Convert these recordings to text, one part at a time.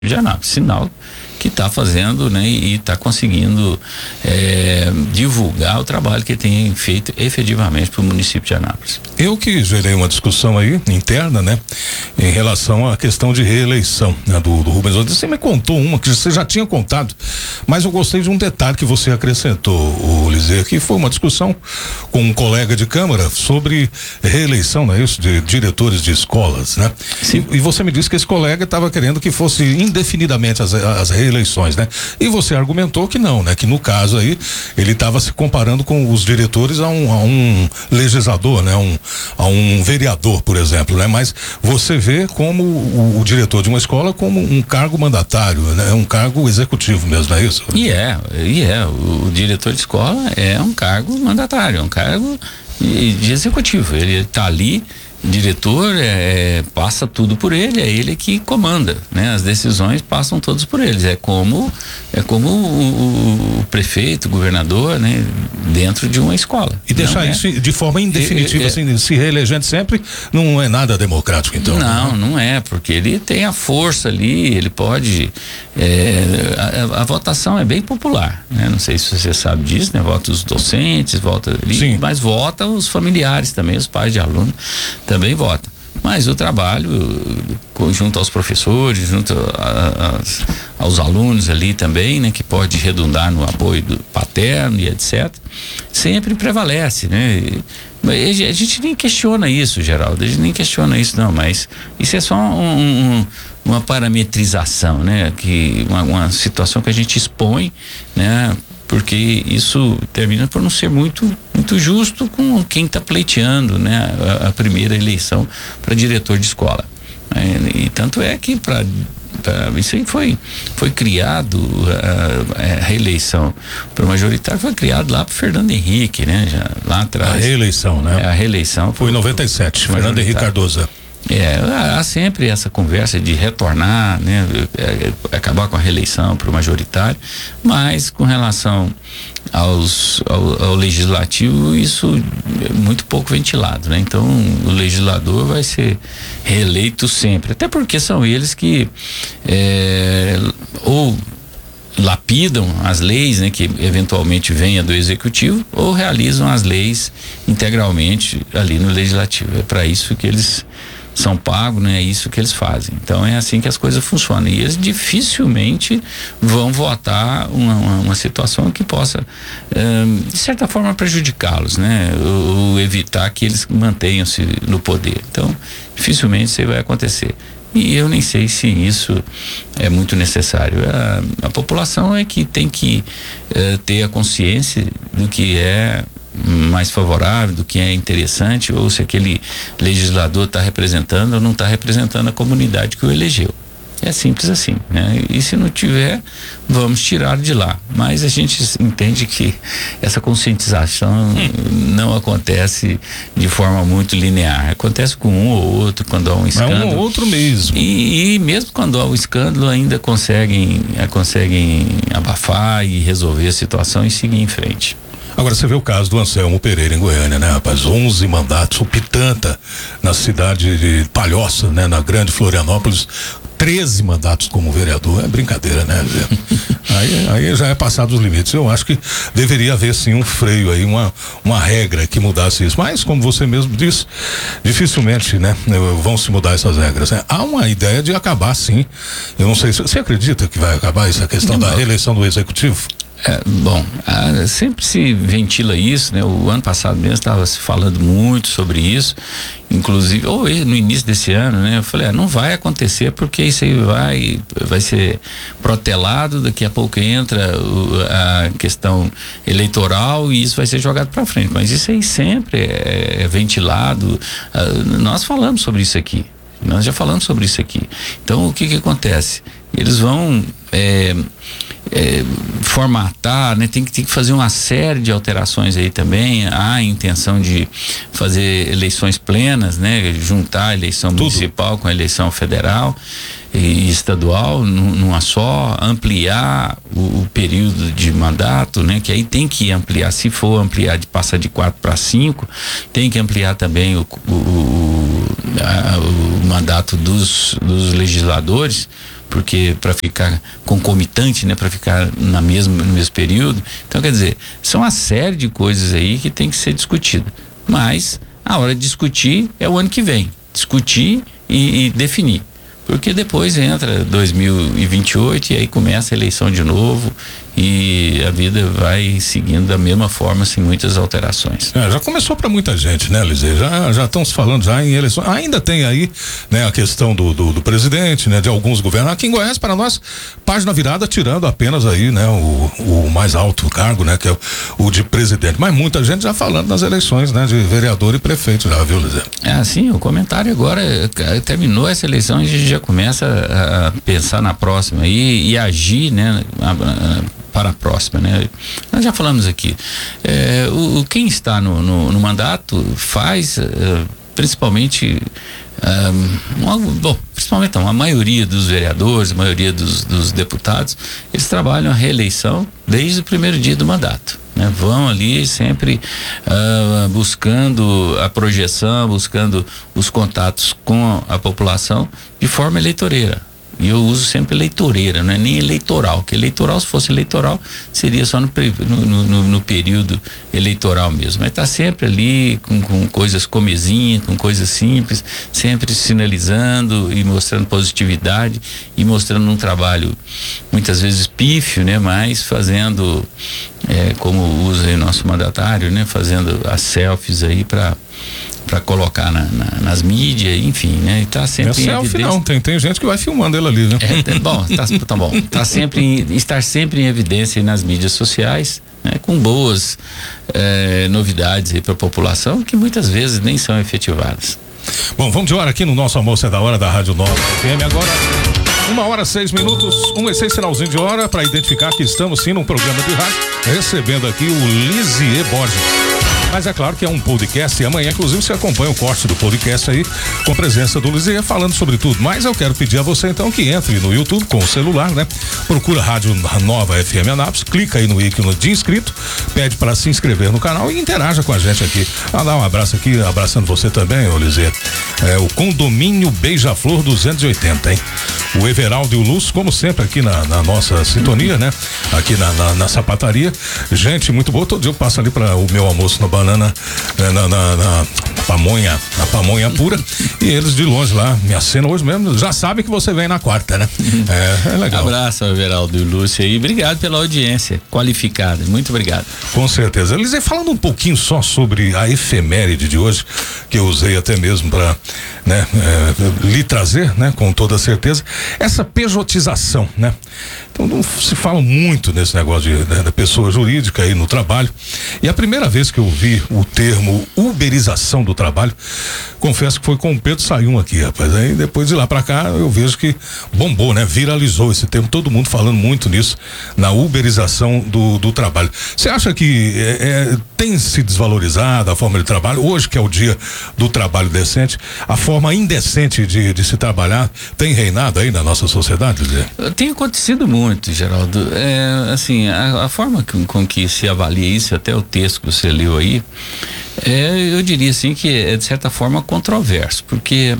de Anápolis, sinal que está fazendo, né, e está conseguindo divulgar o trabalho que tem feito efetivamente para o município de Anápolis. Eu que gerei uma discussão aí interna, né, em relação à questão de reeleição, né, do Rubens Odair. Você me contou uma que você já tinha contado, mas eu gostei de um detalhe que você acrescentou, o Lizer, que foi uma discussão com um colega de Câmara sobre reeleição, não é isso, de diretores de escolas, né? Sim. E você me disse que esse colega estava querendo que fosse indefinidamente as reeleições, né? E você argumentou que não, né? Que no caso aí ele estava se comparando com os diretores a um legislador, né? A um vereador, por exemplo, né? Mas você vê como o diretor de uma escola como um cargo mandatário, né? Um cargo executivo mesmo, não é isso? O diretor de escola é um cargo mandatário, é um cargo de executivo. Ele está ali, diretor, passa tudo por ele, é ele que comanda, né? As decisões passam todas por eles. É como o prefeito, o governador, né? Dentro de uma escola. E deixar isso de forma indefinitiva, assim, se reelegendo sempre, não é nada democrático, então? Não é, porque ele tem a força ali, ele pode. A votação é bem popular, né? Não sei se você sabe disso, né? Vota os docentes, vota ali, sim, mas vota os familiares também, os pais de aluno também votam. Mas o trabalho, junto aos professores, junto aos alunos ali também, né, que pode redundar no apoio do paterno e etc., sempre prevalece, né? A gente nem questiona isso, Geraldo, a gente nem questiona isso não, mas isso é só uma parametrização, né? Uma situação que a gente expõe, né? Porque isso termina por não ser muito justo com quem está pleiteando, né, a primeira eleição para diretor de escola. E tanto é que isso aí foi criado, a reeleição para o majoritário foi criado lá para Fernando Henrique, né? Já lá atrás. A reeleição, né? A reeleição foi em 97, Fernando Henrique Cardoso. Há sempre essa conversa de retornar, né, acabar com a reeleição para o majoritário, mas com relação ao legislativo, isso é muito pouco ventilado, né? Então o legislador vai ser reeleito sempre, até porque são eles que ou lapidam as leis, né, que eventualmente venha do executivo, ou realizam as leis integralmente ali no legislativo. É para isso que eles são pagos, né? É isso que eles fazem. Então é assim que as coisas funcionam. E eles dificilmente vão votar uma situação que possa, de certa forma, prejudicá-los, né? Ou evitar que eles mantenham-se no poder. Então, dificilmente isso vai acontecer. E eu nem sei se isso é muito necessário. A população é que tem que ter a consciência do que é mais favorável, do que é interessante, ou se aquele legislador está representando ou não está representando a comunidade que o elegeu. É simples assim, né? E se não tiver, vamos tirar de lá. Mas a gente entende que essa conscientização não acontece de forma muito linear. Acontece com um ou outro quando há um escândalo. É um ou outro mesmo. E mesmo quando há um escândalo, ainda conseguem abafar e resolver a situação e seguir em frente. Agora você vê o caso do Anselmo Pereira em Goiânia, né, rapaz? 11 mandatos, o Pitanta na cidade de Palhoça, né, na grande Florianópolis, 13 mandatos como vereador. É brincadeira, né? aí já é passado os limites. Eu acho que deveria haver sim um freio aí, uma regra que mudasse isso. Mas, como você mesmo disse, dificilmente, né, vão se mudar essas regras, né? Há uma ideia de acabar sim. Eu não sei se você acredita que vai acabar essa questão da reeleição do executivo? Sempre se ventila isso, né? O ano passado mesmo estava se falando muito sobre isso, inclusive, no início desse ano, né? Eu falei, não vai acontecer porque isso aí vai ser protelado, daqui a pouco entra a questão eleitoral e isso vai ser jogado para frente, mas isso aí sempre é ventilado. Nós falamos sobre isso aqui. Nós já falamos sobre isso aqui. Então, o que acontece? Eles vão formatar, né? Tem que fazer uma série de alterações aí também. Há a intenção de fazer eleições plenas, né? Juntar a eleição municipal com a eleição federal e estadual numa só, ampliar o período de mandato, né? Que aí tem que ampliar, se for ampliar de passar de 4 para 5, tem que ampliar também o mandato dos legisladores, porque para ficar concomitante, né, para ficar no mesmo período. Então, quer dizer, são uma série de coisas aí que tem que ser discutida. Mas a hora de discutir é o ano que vem. Discutir e definir. Porque depois entra 2028 e aí começa a eleição de novo e a vida vai seguindo da mesma forma, sem muitas alterações. Já começou para muita gente, né, Lisê? Já estão se falando já em eleições. Ainda tem aí, né, a questão do presidente, né, de alguns governos. Aqui em Goiás, para nós, página virada, tirando apenas aí, né, o mais alto cargo, né, que é o de presidente. Mas muita gente já falando nas eleições, né, de vereador e prefeito já, viu, Lisê? Sim, o comentário agora, terminou essa eleição e a gente já começa a pensar na próxima e agir, né, para a próxima, né? Nós já falamos aqui, quem está no mandato faz, principalmente, principalmente não, a maioria dos vereadores, a maioria dos deputados, eles trabalham a reeleição desde o primeiro dia do mandato, né? Vão ali sempre buscando a projeção, buscando os contatos com a população de forma eleitoreira. E eu uso sempre eleitoreira, não é nem eleitoral, porque eleitoral, se fosse eleitoral, seria só no período eleitoral mesmo. Mas está sempre ali com coisas comezinhas, com coisas simples, sempre sinalizando e mostrando positividade e mostrando um trabalho muitas vezes pífio, né? Mas fazendo, como usa aí nosso mandatário, né? Fazendo as selfies aí para colocar nas mídias, enfim, né? E tá sempre em evidência. Não, tem gente que vai filmando ele ali, né? Bom, tá bom. Estar sempre em evidência aí nas mídias sociais, né? Com boas novidades aí para a população, que muitas vezes nem são efetivadas. Bom, vamos de hora aqui no nosso Almoço é da Hora da Rádio Nova FM. Agora 1h06, 1h06, sinalzinho de hora para identificar que estamos sim num programa de rádio, recebendo aqui o Lisier Borges. Mas é claro que é um podcast e amanhã, inclusive, você acompanha o corte do podcast aí com a presença do Lisier falando sobre tudo. Mas eu quero pedir a você então que entre no YouTube com o celular, né? Procura Rádio Nova FM Anápolis, clica aí no ícone de inscrito, pede para se inscrever no canal e interaja com a gente aqui. Dar um abraço aqui, abraçando você também, ô Lisier. O Condomínio Beija-Flor 280, hein? O Everaldo e o Lúcio, como sempre, aqui na nossa sintonia, né? Aqui na sapataria. Gente, muito boa. Todo dia eu passo ali para o meu almoço na banana, na pamonha pura. E eles de longe lá, me acenam hoje mesmo. Já sabem que você vem na quarta, né? É legal. Abraço ao Everaldo e o Lúcio aí. Obrigado pela audiência qualificada. Muito obrigado. Com certeza. Eliseu, falando um pouquinho só sobre a efeméride de hoje, que eu usei até mesmo para, né, lhe trazer, né, com toda certeza, essa pejotização, né? Então não se fala muito nesse negócio da pessoa jurídica aí no trabalho. E a primeira vez que eu vi o termo uberização do trabalho, confesso que foi com o Pedro Sayum aqui, rapaz. Aí depois de lá pra cá eu vejo que bombou, né? Viralizou esse termo, todo mundo falando muito nisso, na uberização do trabalho. Você acha que tem se desvalorizado a forma de trabalho? Hoje que é o dia do trabalho decente, a forma indecente de se trabalhar tem reinado aí na nossa sociedade, Zé? Tem acontecido muito, Geraldo. Assim, a forma com que se avalia isso, até o texto que você leu aí, eu diria assim que é de certa forma controverso, porque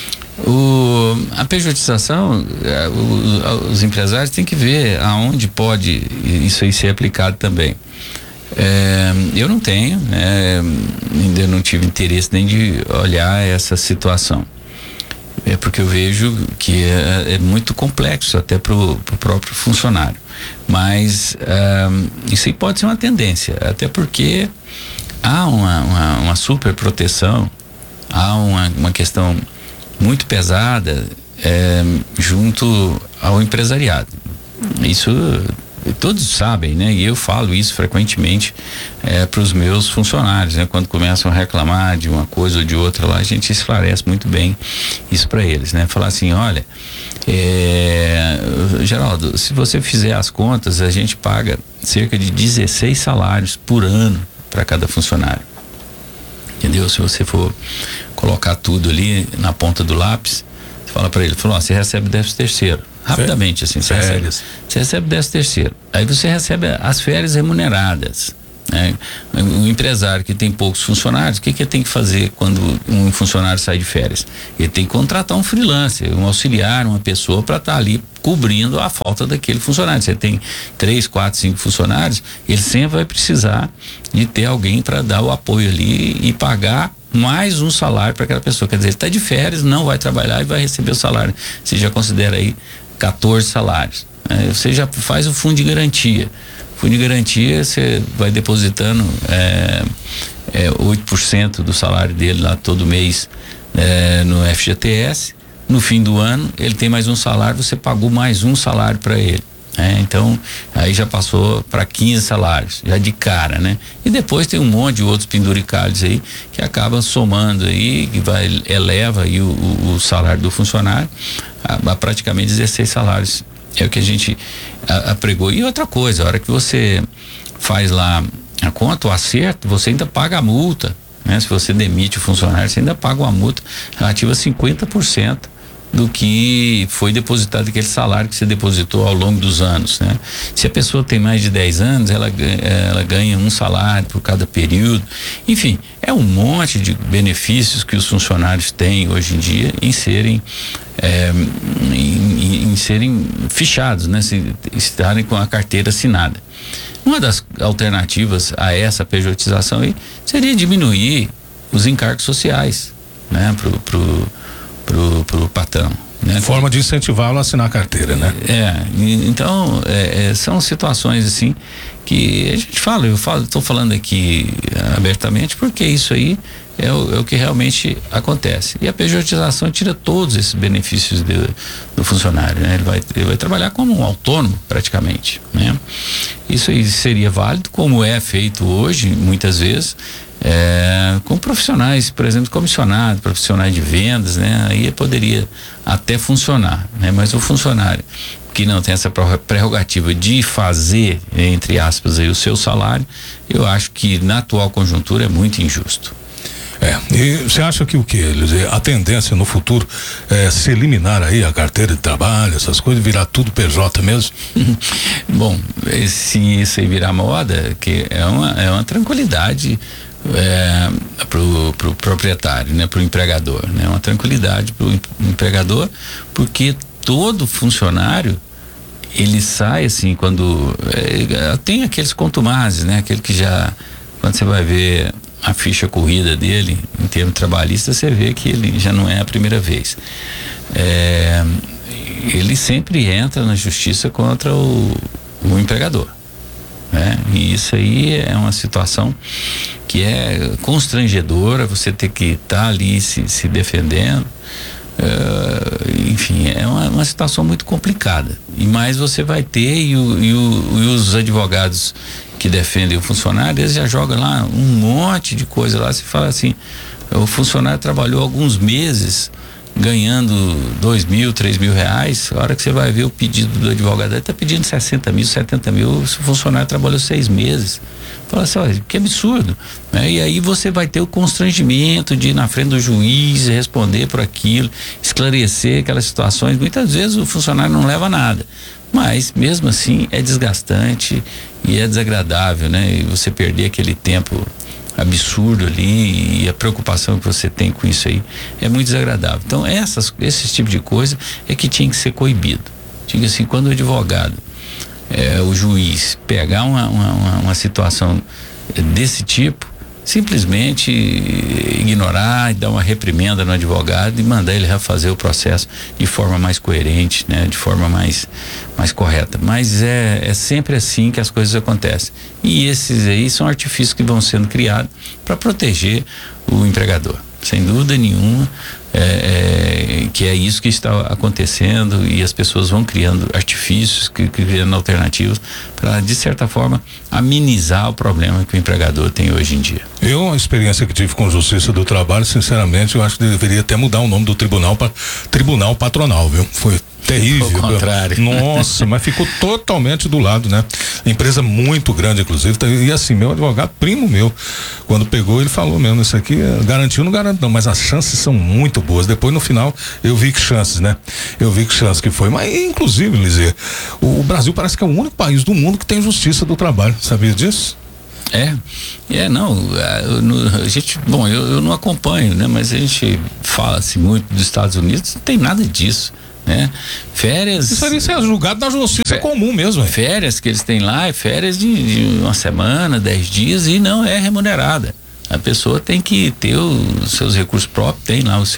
a pejotização, os empresários têm que ver aonde pode isso aí ser aplicado também. Eu não tenho, ainda não tive interesse nem de olhar essa situação. Porque eu vejo que é muito complexo até para o próprio funcionário. Mas isso aí pode ser uma tendência, até porque há uma super proteção, há uma questão muito pesada junto ao empresariado. Isso todos sabem, né? E eu falo isso frequentemente para os meus funcionários, né? Quando começam a reclamar de uma coisa ou de outra lá, a gente esclarece muito bem isso para eles, né? Falar assim, olha, Geraldo, se você fizer as contas, a gente paga cerca de 16 salários por ano para cada funcionário. Entendeu? Se você for colocar tudo ali na ponta do lápis, você fala para ele, você recebe 13º. Rapidamente, assim, você recebe 13º. Aí você recebe as férias remuneradas, né? Um empresário que tem poucos funcionários, o que ele tem que fazer quando um funcionário sai de férias? Ele tem que contratar um freelancer, um auxiliar, uma pessoa para estar ali cobrindo a falta daquele funcionário. Você tem 3, 4, 5 funcionários, ele sempre vai precisar de ter alguém para dar o apoio ali e pagar mais um salário para aquela pessoa. Quer dizer, ele está de férias, não vai trabalhar e vai receber o salário. Você já considera aí 14 salários. Você já faz o fundo de garantia. Fundo de garantia, você vai depositando 8% do salário dele lá todo mês no FGTS. No fim do ano, ele tem mais um salário, você pagou mais um salário para ele. Então, aí já passou para 15 salários, já de cara, né? E depois tem um monte de outros penduricalhos aí que acabam somando aí, que eleva aí o salário do funcionário a praticamente 16 salários. É o que a gente apregou. E outra coisa, a hora que você faz lá a conta, o acerto, você ainda paga a multa, né? Se você demite o funcionário, você ainda paga uma multa relativa a 50% do que foi depositado, aquele salário que você depositou ao longo dos anos, né? Se a pessoa tem mais de 10 anos, ela ganha um salário por cada período. Enfim, é um monte de benefícios que os funcionários têm hoje em dia em serem fichados, né? Se estarem com a carteira assinada. Uma das alternativas a essa pejotização aí seria diminuir os encargos sociais, né? Pro patrão, né? Forma de incentivá-lo a assinar a carteira, né? Então são situações assim que a gente fala, estou falando aqui abertamente porque isso aí é o que realmente acontece. E a pejotização tira todos esses benefícios do funcionário, né? Ele vai trabalhar como um autônomo praticamente, né? Isso aí seria válido, como é feito hoje muitas vezes, com profissionais, por exemplo, comissionados, profissionais de vendas, né? Aí poderia até funcionar, né? Mas o funcionário que não tem essa prerrogativa de fazer, entre aspas, aí, o seu salário, eu acho que na atual conjuntura é muito injusto. E você acha que o que? A tendência no futuro é se eliminar aí a carteira de trabalho, essas coisas, virar tudo PJ mesmo? Bom, se isso aí virar moda, que é uma tranquilidade pro proprietário, né? Pro empregador, né? Uma tranquilidade pro empregador, porque todo funcionário ele sai assim quando tem aqueles contumazes, né? Aquele que já, quando você vai ver a ficha corrida dele em termos trabalhistas, você vê que ele já não é a primeira vez. Ele sempre entra na justiça contra o empregador, né? E isso aí é uma situação que é constrangedora, você ter que estar ali se defendendo. Enfim, é uma situação muito complicada. E mais você vai ter, e os advogados que defendem o funcionário, eles já jogam lá um monte de coisa lá. Você fala assim: o funcionário trabalhou alguns meses ganhando 2 mil, 3 mil reais. A hora que você vai ver o pedido do advogado, ele está pedindo 60 mil, 70 mil. Se o funcionário trabalhou 6 meses, fala assim: olha, que absurdo, né? E aí você vai ter o constrangimento de ir na frente do juiz, responder por aquilo, esclarecer aquelas situações. Muitas vezes o funcionário não leva nada, mas mesmo assim é desgastante e é desagradável, né? E você perder aquele tempo absurdo ali, e a preocupação que você tem com isso aí é muito desagradável. Então esse tipo de coisa é que tinha que ser coibido. Tinha assim, quando o advogado, o juiz pegar uma situação desse tipo, simplesmente ignorar e dar uma reprimenda no advogado e mandar ele refazer o processo de forma mais coerente, né? De forma mais correta. Mas é sempre assim que as coisas acontecem. E esses aí são artifícios que vão sendo criados para proteger o empregador. Sem dúvida nenhuma, que é isso que está acontecendo, e as pessoas vão criando artifícios, criando alternativas para, de certa forma, amenizar o problema que o empregador tem hoje em dia. A experiência que tive com Justiça do Trabalho, sinceramente, eu acho que deveria até mudar o nome do tribunal para Tribunal Patronal, viu? Foi terrível. Ao contrário. Nossa, mas ficou totalmente do lado, né? Empresa muito grande, inclusive. E assim, meu advogado, primo meu, quando pegou, ele falou mesmo: isso aqui garantiu, não garante não, mas as chances são muito boas. Depois, no final, eu vi que chances, né? Que foi. Mas, inclusive, Lizê, o Brasil parece que é o único país do mundo que tem Justiça do Trabalho. Sabia disso? A gente, eu não acompanho, né? Mas a gente fala assim muito dos Estados Unidos, não tem nada disso. né? Férias... Isso aí é julgado na justiça comum mesmo. Férias que eles têm lá é férias de uma semana, 10 dias e não é remunerada. A pessoa tem que ter os seus recursos próprios, tem lá o seu